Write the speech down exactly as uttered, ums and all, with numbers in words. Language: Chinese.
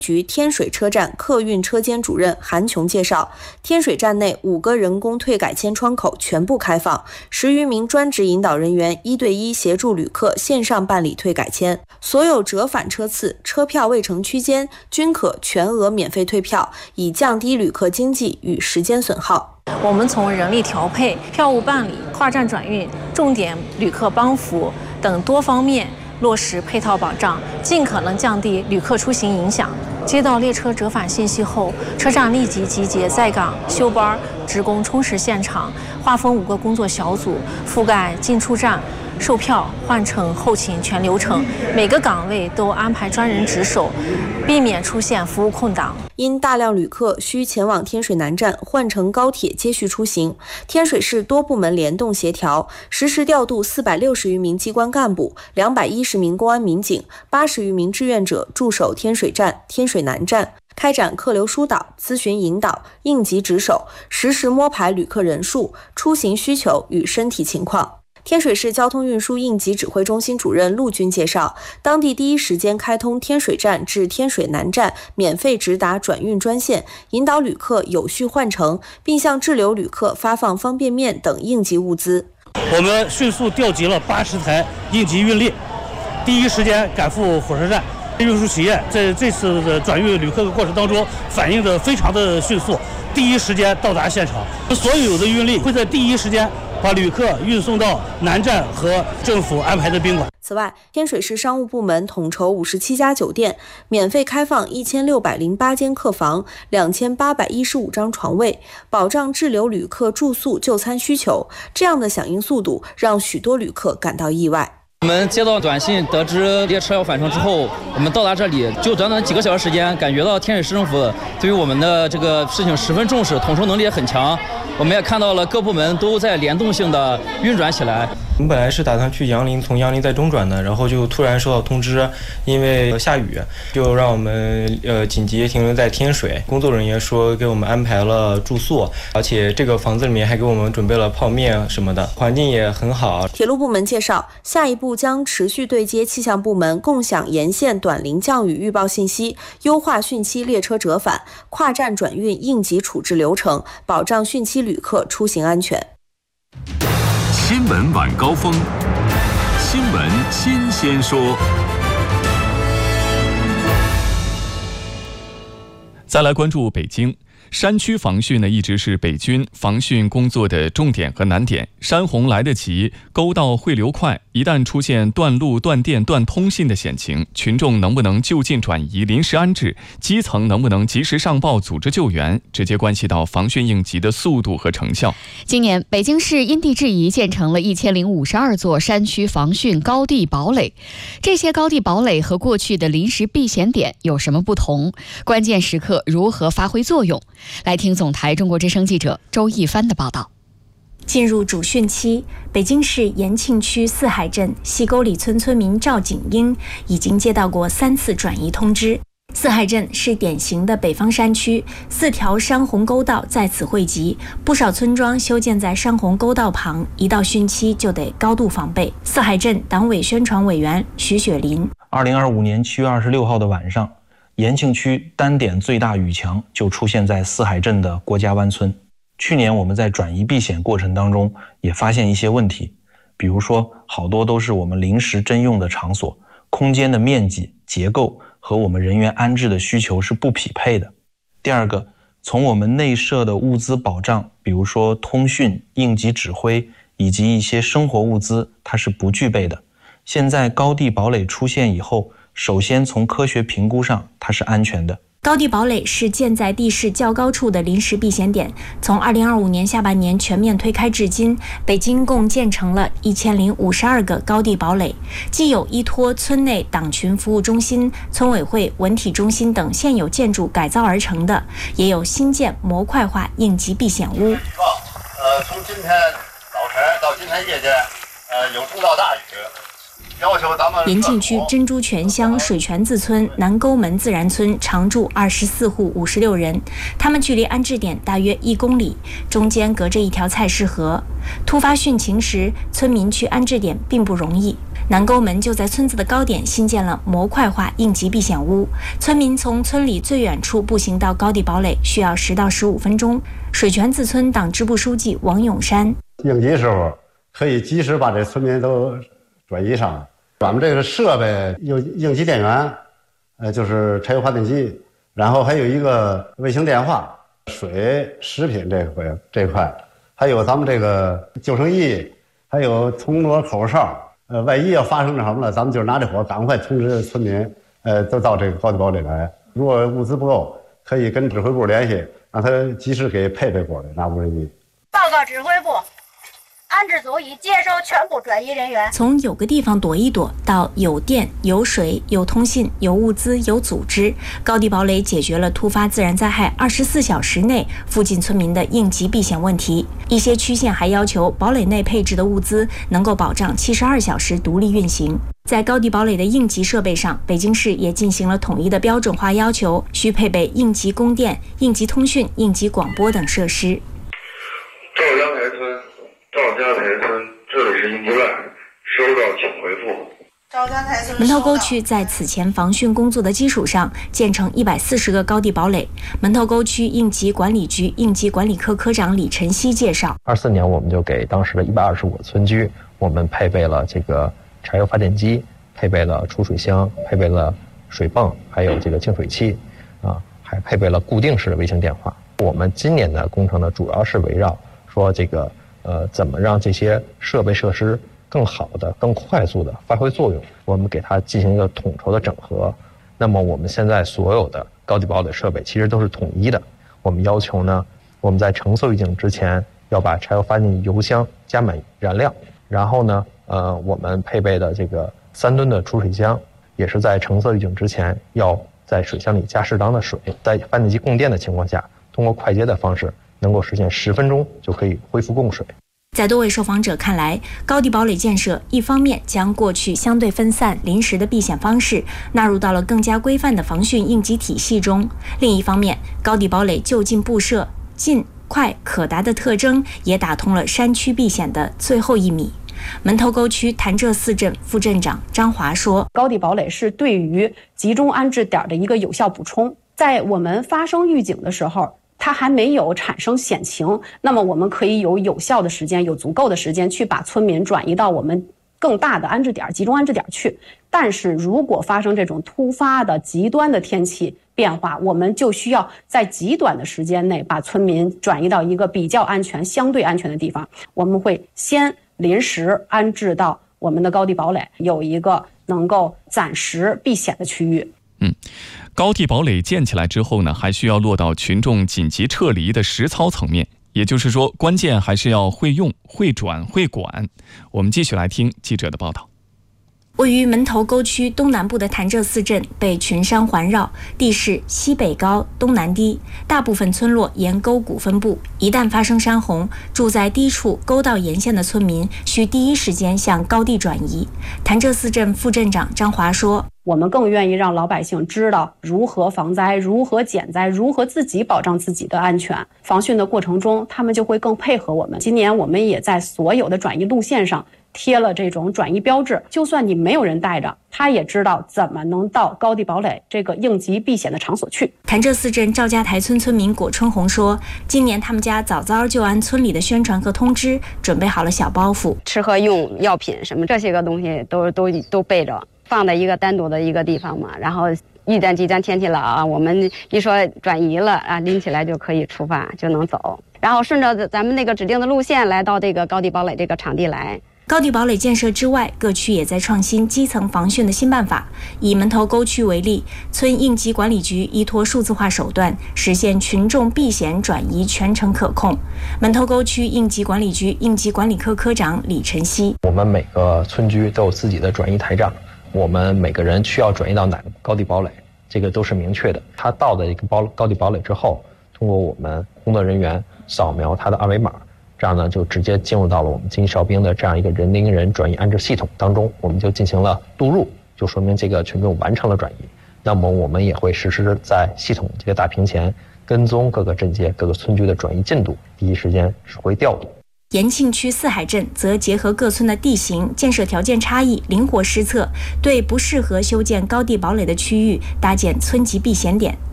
局天水车站客运车间主任韩琼介绍，天水站内五个人工退改签窗口全部开放，十余名专职引导人员一对一协助旅客线上办理退改签，所有折返车次、车票未乘区间均可全额免费退票，以降低旅客经济与时间损耗。 我们从人力调配、票务办理、跨站转运、重点旅客帮扶等多方面落实配套保障，尽可能降低旅客出行影响。接到列车折返信息后，车站立即集结在岗休班职工充实现场，划分五个工作小组，覆盖进出站、售票、换乘、后勤全流程，每个岗位都安排专人值守，避免出现服务空档。 因大量旅客需前往天水南站换乘高铁接续出行，天水市多部门联动协调，实时调度四百六十余名机关干部、两百一十名公安民警、八十余名志愿者驻守天水站、天水南站，开展客流疏导、咨询引导、应急值守，实时摸排旅客人数、出行需求与身体情况。天水市交通运输应急指挥中心主任陆军介绍，当地第一时间开通天水站至天水南站免费直达转运专线，引导旅客有序换乘，并向滞留旅客发放方便面等应急物资。 我们迅速调集了八十台应急运力，第一时间赶赴火车站。运输企业在这次的转运旅客的过程当中反应的非常的迅速，第一时间到达现场，所有的运力会在第一时间把旅客运送到南站和政府安排的宾馆。 此外，天水市商务部门统筹五十七家酒店，免费开放一千六百零八间客房、两千八百一十五张床位，保障滞留旅客住宿就餐需求。这样的响应速度让许多旅客感到意外。 我们接到短信，得知列车要返程之后，我们到达这里就短短几个小时时间，感觉到天水市政府对于我们的这个事情十分重视，统筹能力也很强。我们也看到了各部门都在联动性的运转起来。 我们本来是打算去杨林，从杨林再中转的，然后就突然收到通知，因为下雨，就让我们呃紧急停留在天水。工作人员说给我们安排了住宿，而且这个房子里面还给我们准备了泡面什么的，环境也很好。 铁路部门介绍，下一步将持续对接气象部门，共享沿线短临降雨预报信息，优化汛期列车折返、跨站转运应急处置流程，保障汛期旅客出行安全。 新闻晚高峰，新闻新鲜说。 再来关注北京。山区防汛呢，一直是北军防汛工作的重点和难点。山洪来得急，沟道汇流快，一旦出现断路、断电、断通信的险情，群众能不能就近转移、临时安置，基层能不能及时上报、组织救援，直接关系到防汛应急的速度和成效。 今年，北京市因地制宜建成了一千零五十二座山区防汛高地堡垒。这些高地堡垒和过去的临时避险点有什么不同？关键时刻如何发挥作用？来听总台中国之声记者周一帆的报道。 进入主汛期，北京市延庆区四海镇西沟里村村民赵景英已经接到过三次转移通知。四海镇是典型的北方山区，四条山洪沟道在此汇集，不少村庄修建在山洪沟道旁，一到汛期就得高度防备。四海镇党委宣传委员徐雪林： 二零二五年七月二十六号的晚上，延庆区单点最大雨强就出现在四海镇的郭家湾村。去年我们在转移避险过程当中也发现一些问题，比如说好多都是我们临时征用的场所，空间的面积、结构和我们人员安置的需求是不匹配的。第二个，从我们内设的物资保障，比如说通讯、应急指挥以及一些生活物资，它是不具备的。现在高地堡垒出现以后，首先从科学评估上它是安全的。 高地堡垒是建在地势较高处的临时避险点，从二零二五年下半年全面推开至今，北京共建成了一千零五十二个高地堡垒，既有依托村内党群服务中心、村委会文体中心等现有建筑改造而成的，也有新建模块化应急避险屋。 呃，从今天早晨到今天夜间，呃，有中到大雨。 延庆区珍珠泉乡水泉子村南沟门自然村常住二十四户五十六人，他们距离安置点大约一公里，中间隔着一条菜市河。突发汛情时，村民去安置点并不容易。 南沟门就在村子的高点新建了模块化应急避险屋，村民从村里最远处步行到高地堡垒需要十到十五分钟。水泉子村党支部书记王永山： 应急时候可以及时把这村民都转移上。咱们这个设备有应急电源，呃，就是柴油发电机，然后还有一个卫星电话、水、食品这块这块，还有咱们这个救生衣，还有铜锣口哨。呃，万一要发生什么了，咱们就拿这火赶快通知村民，呃，都到这个高地堡垒来。如果物资不够，可以跟指挥部联系，让他及时给配备过来，拿无人机。 报告指挥部。安置组已接收全部转移人员。 从有个地方躲一躲到有电、有水、有通信、有物资、有组织，高地堡垒解决了突发自然灾害二十四小时内附近村民的应急避险问题。一些区县还要求堡垒内配置的物资能够保障七十二小时独立运行。在高地堡垒的应急设备上，北京市也进行了统一的标准化要求，需配备应急供电、应急通讯、应急广播等设施。 赵家台村。赵家台村，这里是应急站，收到请回复。 赵家台村门头沟区在此前防汛工作的基础上，建成一百四十个高地堡垒。门头沟区应急管理局应急管理科科长李晨曦介绍： 二四年我们就给当时的一百二十五个村居，我们配备了这个柴油发电机，配备了储水箱，配备了水泵，还有这个净水器，啊，还配备了固定式的卫星电话。我们今年的工程呢，主要是围绕说这个。呃，怎么让这些设备设施更好的、更快速的发挥作用？我们给它进行一个统筹的整合。那么我们现在所有的高地堡垒设备其实都是统一的。我们要求呢，我们在橙色预警之前要把柴油发电油箱加满燃料，然后呢，呃，我们配备的这个三吨的储水箱，也是在橙色预警之前要在水箱里加适当的水，在发电机供电的情况下，通过快捷的方式。能够实现十分钟就可以恢复供水。 在多位受访者看来，高地堡垒建设一方面将过去相对分散、临时的避险方式纳入到了更加规范的防汛应急体系中；另一方面，高地堡垒就近布设、近、快、可达的特征，也打通了山区避险的最后一米。门头沟区潭柘寺镇副镇长张华说：“ 高地堡垒是对于集中安置点的一个有效补充，在我们发生预警的时候。”它还没有产生险情，那么我们可以有有效的时间，有足够的时间去把村民转移到我们更大的安置点、集中安置点去。但是如果发生这种突发的极端的天气变化，我们就需要在极短的时间内把村民转移到一个比较安全、相对安全的地方。我们会先临时安置到我们的高地堡垒，有一个能够暂时避险的区域。 嗯，高地堡垒建起来之后呢，还需要落到群众紧急撤离的实操层面，也就是说，关键还是要会用、会转、会管。我们继续来听记者的报道。 位于门头沟区东南部的潭柘寺镇被群山环绕，地势西北高、东南低，大部分村落沿沟谷分布。一旦发生山洪，住在低处沟道沿线的村民需第一时间向高地转移。潭柘寺镇副镇长张华说：“ 我们更愿意让老百姓知道如何防灾、如何减灾、如何自己保障自己的安全。防汛的过程中，他们就会更配合我们。今年我们也在所有的转移路线上贴了这种转移标志，就算你没有人带着，他也知道怎么能到高地堡垒这个应急避险的场所去。” 潭柘寺镇赵家台村村民果春红说：“今年他们家早早就按村里的宣传和通知准备好了小包袱， 吃喝用药品什么这些个东西都都都备着。”放在一个单独的一个地方嘛，然后一旦极端天气了啊，我们一说转移了啊，拎起来就可以出发，就能走，然后顺着咱们那个指定的路线来到这个高地堡垒这个场地来。 高地堡垒建设之外，各区也在创新基层防汛的新办法。以门头沟区为例，村应急管理局依托数字化手段，实现群众避险转移全程可控。门头沟区应急管理局应急管理科科长李晨曦：“ 我们每个村居都有自己的转移台账。我们每个人需要转移到哪个高地堡垒，这个都是明确的。他到的一个高高地堡垒之后，通过我们工作人员扫描他的二维码，这样呢就直接进入到了我们经济哨兵的这样一个人盯人转移安置系统当中，我们就进行了录入，就说明这个群众完成了转移。那么我们也会实时在系统这个大屏前跟踪各个镇街、各个村居的转移进度，第一时间指挥调度。 延庆区四海镇则结合各村的地形、建设条件差异，灵活施策，对不适合修建高地堡垒的区域搭建村级避险点。